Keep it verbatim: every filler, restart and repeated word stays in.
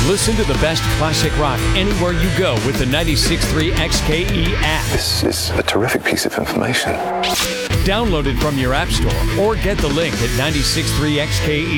Listen to the best classic rock anywhere you go with the ninety-six point three X K E app. This is a terrific piece of information. Download it from your app store or get the link at nine six three X K E.